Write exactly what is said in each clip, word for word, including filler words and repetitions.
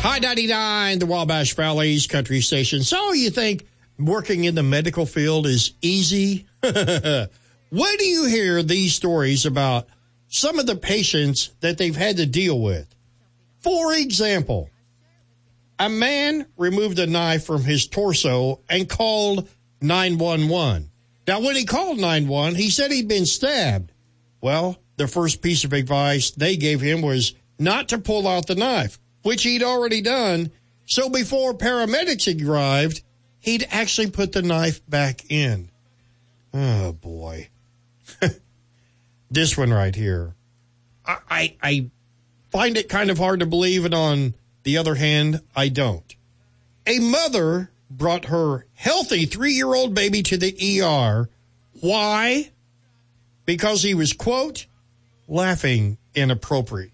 High ninety-nine, the Wabash Valley's country station. So you think working in the medical field is easy? When do you hear these stories about some of the patients that they've had to deal with? For example, a man removed a knife from his torso and called nine one one. Now, when he called nine one one, he said he'd been stabbed. Well, the first piece of advice they gave him was not to pull out the knife, which he'd already done. So before paramedics arrived, he'd actually put the knife back in. Oh, boy. This one right here. I, I, I find it kind of hard to believe, and on the other hand, I don't. A mother brought her healthy three-year-old baby to the E R. Why? Because he was, quote, laughing inappropriately.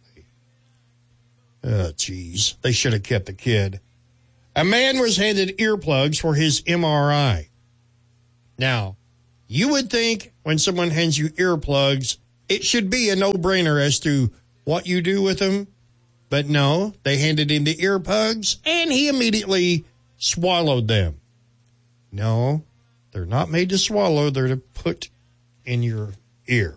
Oh, geez. They should have kept the kid. A man was handed earplugs for his M R I. Now, you would think when someone hands you earplugs, it should be a no-brainer as to what you do with them. But no, they handed him the earplugs, and he immediately swallowed them. No, they're not made to swallow. They're to put in your ear.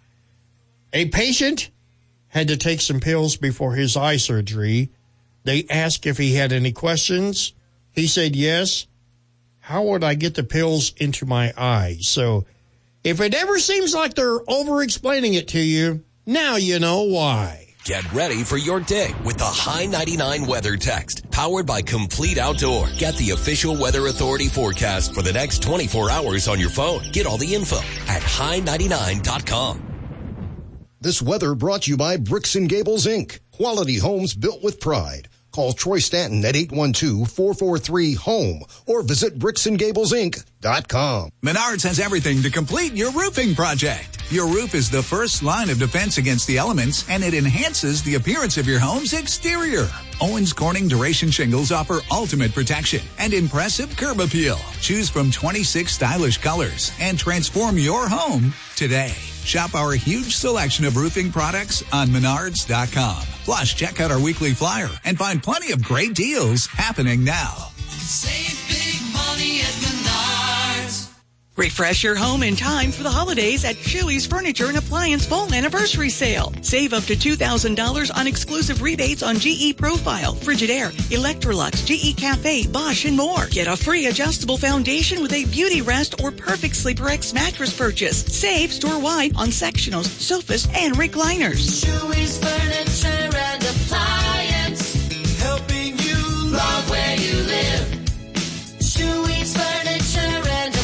A patient had to take some pills before his eye surgery. They asked if he had any questions. He said yes. How would I get the pills into my eyes? So if it ever seems like they're over-explaining it to you, now you know why. Get ready for your day with the High ninety-nine Weather Text, powered by Complete Outdoor. Get the official Weather Authority forecast for the next twenty-four hours on your phone. Get all the info at high ninety-nine dot com. This weather brought to you by Bricks and Gables, Incorporated. Quality homes built with pride. Call Troy Stanton at eight one two, four four three, HOME or visit bricks and gables inc dot com. Menards has everything to complete your roofing project. Your roof is the first line of defense against the elements, and it enhances the appearance of your home's exterior. Owens Corning Duration Shingles offer ultimate protection and impressive curb appeal. Choose from twenty-six stylish colors and transform your home today. Shop our huge selection of roofing products on menards dot com. Plus, check out our weekly flyer and find plenty of great deals happening now. Save big money at Menards. Refresh your home in time for the holidays at Chili's Furniture and Appliance Fall Anniversary Sale. Save up to two thousand dollars on exclusive rebates on G E Profile, Frigidaire, Electrolux, G E Cafe, Bosch, and more. Get a free adjustable foundation with a Beauty Rest or Perfect Sleeper X mattress purchase. Save store-wide on sectionals, sofas, and recliners. Chili's Furniture and Appliance, helping you love where you live. Chili's Furniture and Appliance.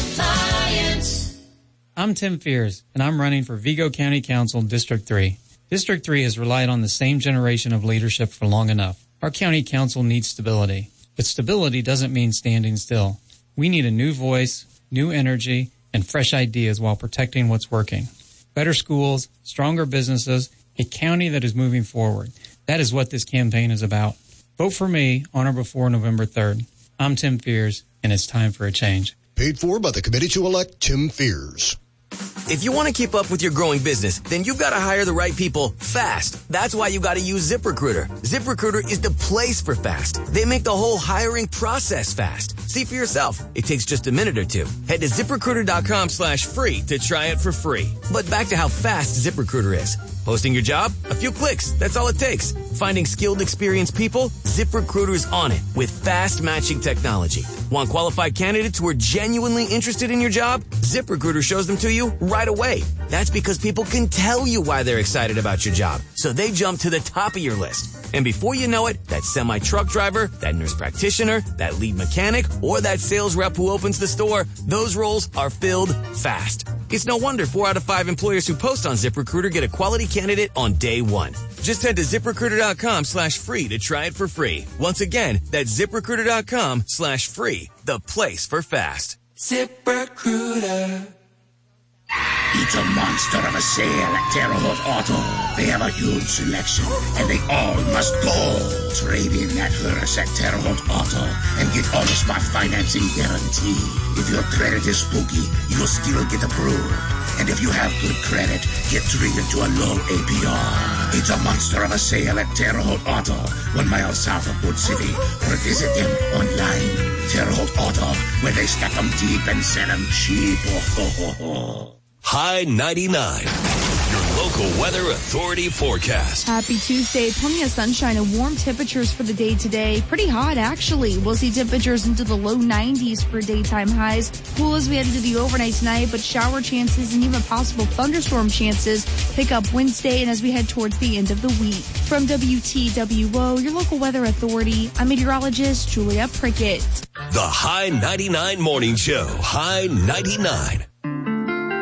I'm Tim Fears, and I'm running for Vigo County Council District three. District three has relied on the same generation of leadership for long enough. Our county council needs stability, but stability doesn't mean standing still. We need a new voice, new energy, and fresh ideas while protecting what's working. Better schools, stronger businesses, a county that is moving forward. That is what this campaign is about. Vote for me on or before November third. I'm Tim Fears, and it's time for a change. Paid for by the committee to elect Tim Fears. If you want to keep up with your growing business, then you've got to hire the right people fast. That's why you got to use ZipRecruiter. ZipRecruiter is the place for fast. They make the whole hiring process fast. See for yourself. It takes just a minute or two. Head to ZipRecruiter.com slash free to try it for free. But back to how fast ZipRecruiter is. Posting your job? A few clicks. That's all it takes. Finding skilled, experienced people? ZipRecruiter's on it with fast matching technology. Want qualified candidates who are genuinely interested in your job? ZipRecruiter shows them to you right away. That's because people can tell you why they're excited about your job. So they jump to the top of your list. And before you know it, that semi-truck driver, that nurse practitioner, that lead mechanic, or that sales rep who opens the store, those roles are filled fast. It's no wonder four out of five employers who post on ZipRecruiter get a quality candidate on day one. Just head to ZipRecruiter.com slash free to try it for free. Once again, that's ZipRecruiter.com slash free, the place for fast. ZipRecruiter. It's a monster of a sale at Terre Haute Auto. They have a huge selection, and they all must go. Trade in that hearse at Terre Haute Auto and get Autosmart financing guarantee. If your credit is spooky, you'll still get approved. And if you have good credit, get treated to a low A P R. It's a monster of a sale at Terre Haute Auto, one mile south of Wood City. Or visit them online. Terre Haute Auto, where they stack them deep and sell them cheap. Oh, ho, ho, ho. High ninety-nine, your local weather authority forecast. Happy Tuesday. Plenty of sunshine and warm temperatures for the day today. Pretty hot, actually. We'll see temperatures into the low nineties for daytime highs. Cool as we head into the overnight tonight, but shower chances and even possible thunderstorm chances pick up Wednesday and as we head towards the end of the week. From W T W O, your local weather authority, I'm meteorologist Julia Prickett. The High ninety-nine Morning Show. High ninety-nine.